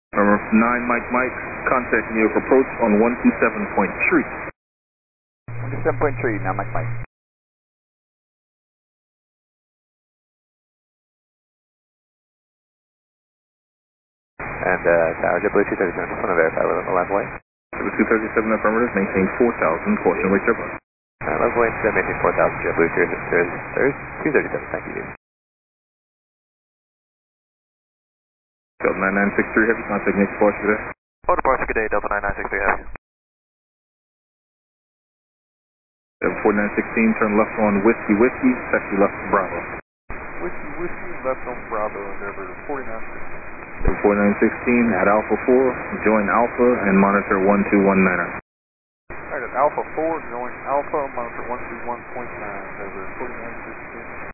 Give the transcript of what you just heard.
Number 9 Mike, contact New York approach on 127.3. 127.3, now Mike. And tower JetBlue 237, just want to verify we're on level way. JetBlue 237 affirmative, maintain 4,000, caution wake Airbus. Level way, maintain 4,000, JetBlue 237, thank you. Delta 9963 Heavy, contact New York departure today. Order departure, good day, Delta 9963 Heavy. Delta 4916, turn left on Whiskey, taxi left Bravo. Whiskey, left on Bravo, Endeavor 4916. 4916 at Alpha 4, join Alpha and monitor 121.9. Alright, at Alpha 4, join Alpha, monitor 121.9, over 4916.